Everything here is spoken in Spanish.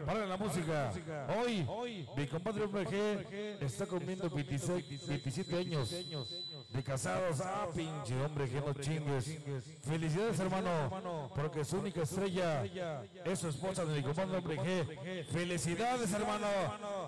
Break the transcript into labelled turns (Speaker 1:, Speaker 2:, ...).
Speaker 1: para la música. Hoy, mi compadre Hombre G está cumpliendo 27 años de casados. Ah, pinche Hombre G, no chingues. Felicidades, hermano, porque su única estrella es su esposa de mi compadre Hombre G. Felicidades, hermano.